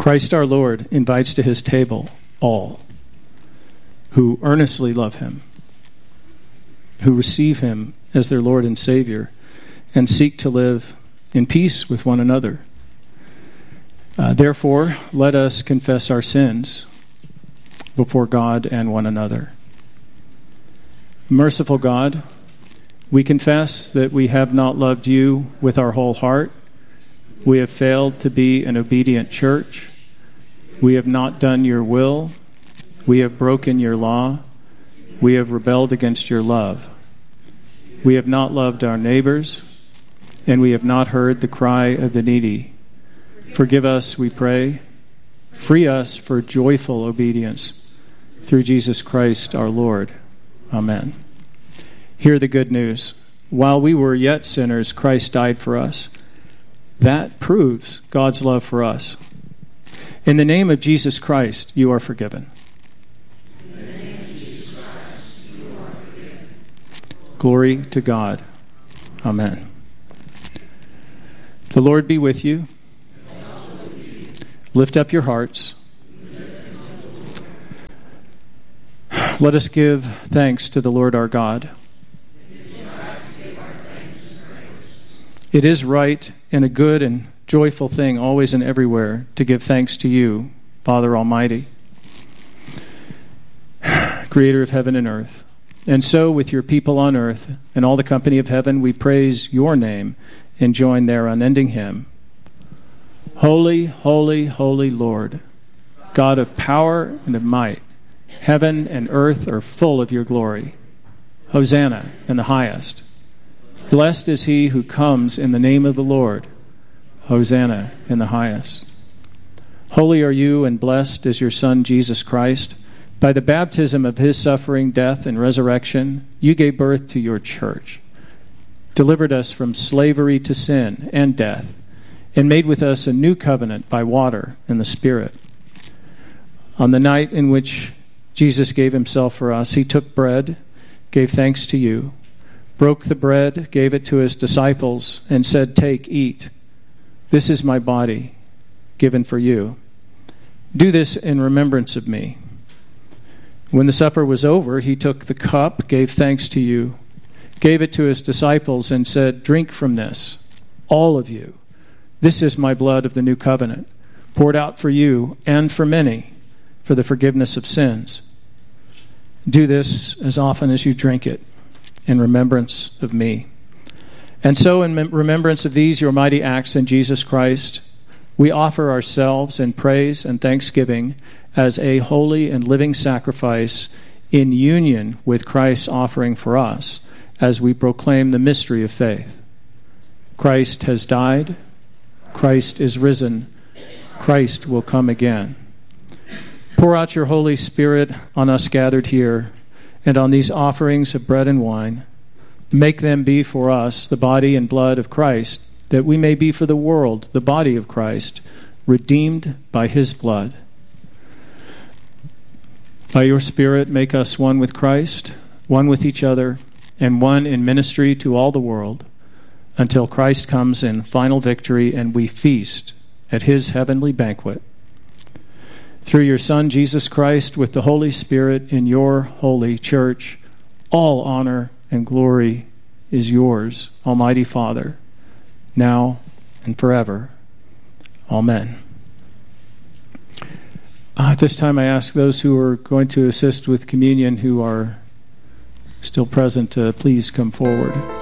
Christ our Lord invites to his table all who earnestly love him, who receive him as their Lord and Savior, and seek to live in peace with one another. Therefore, let us confess our sins before God and one another. Merciful God, we confess that we have not loved you with our whole heart. We have failed to be an obedient church. We have not done your will. We have broken your law. We have rebelled against your love. We have not loved our neighbors, and we have not heard the cry of the needy. Forgive us, we pray. Free us for joyful obedience through Jesus Christ our Lord. Amen. Hear the good news. While we were yet sinners, Christ died for us. That proves God's love for us. In the name of Jesus Christ, you are forgiven. In the name of Jesus Christ, you are forgiven. Glory to God. Amen. The Lord be with you. Lift up your hearts. Let us give thanks to the Lord our God. It is right and a good and joyful thing always and everywhere to give thanks to you, Father Almighty, Creator of heaven and earth. And so with your people on earth and all the company of heaven, we praise your name and join their unending hymn. Holy, holy, holy Lord, God of power and of might, heaven and earth are full of your glory. Hosanna in the highest. Blessed is he who comes in the name of the Lord. Hosanna in the highest. Holy are you, and blessed is your Son, Jesus Christ. By the baptism of his suffering, death, and resurrection, you gave birth to your church, delivered us from slavery to sin and death, and made with us a new covenant by water and the Spirit. On the night in which Jesus gave himself for us, he took bread, gave thanks to you, broke the bread, gave it to his disciples, and said, "Take, eat. This is my body, given for you. Do this in remembrance of me." When the supper was over, he took the cup, gave thanks to you, gave it to his disciples, and said, "Drink from this, all of you. This is my blood of the new covenant, poured out for you and for many for the forgiveness of sins. Do this as often as you drink it in remembrance of me." And so in remembrance of these, your mighty acts in Jesus Christ, we offer ourselves in praise and thanksgiving as a holy and living sacrifice in union with Christ's offering for us as we proclaim the mystery of faith. Christ has died. Christ is risen. Christ will come again. Pour out your Holy Spirit on us gathered here and on these offerings of bread and wine. Make them be for us the body and blood of Christ, that we may be for the world the body of Christ, redeemed by his blood. By your Spirit, make us one with Christ, one with each other, and one in ministry to all the world, until Christ comes in final victory and we feast at his heavenly banquet. Through your Son, Jesus Christ, with the Holy Spirit in your holy church, all honor and glory is yours, Almighty Father, now and forever. Amen. At this time, I ask those who are going to assist with communion who are still present to please come forward.